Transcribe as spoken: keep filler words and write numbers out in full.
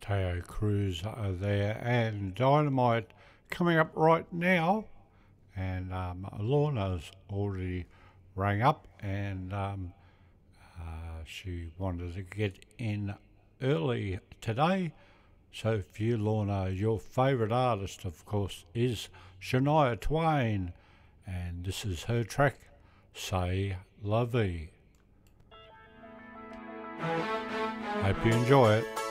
Teo Cruz are there, and Dynamite coming up right now. And um, Lorna's already rang up, and um, uh, she wanted to get in early today. So for you, Lorna, your favourite artist, of course, is Shania Twain, and this is her track, Say La Vie. Hope you enjoy it.